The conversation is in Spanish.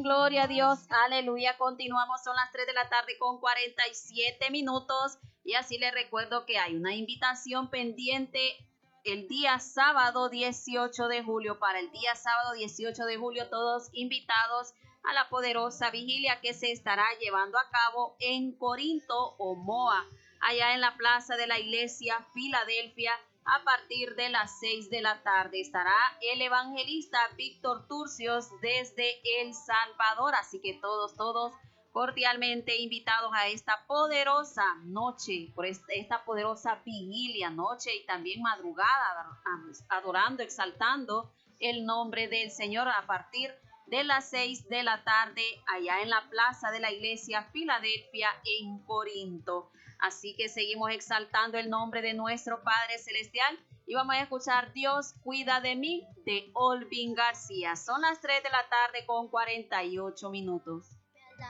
Gloria a Dios, aleluya. Continuamos, son las 3 de la tarde con 47 minutos. Y así les recuerdo que hay una invitación pendiente el día sábado 18 de julio. Para el día sábado 18 de julio, todos invitados a la poderosa vigilia que se estará llevando a cabo en Corinto, Omoa, allá en la plaza de la iglesia Filadelfia. A partir de las 6 de la tarde estará el evangelista Víctor Turcios desde El Salvador. Así que todos cordialmente invitados a esta poderosa noche, por esta poderosa vigilia, noche y también madrugada, adorando, exaltando el nombre del Señor a partir de las 6 de la tarde allá en la plaza de la iglesia Filadelfia en Corinto. Así que seguimos exaltando el nombre de nuestro Padre Celestial y vamos a escuchar Dios cuida de mí de Olvin García. Son las 3 de la tarde con 48 minutos.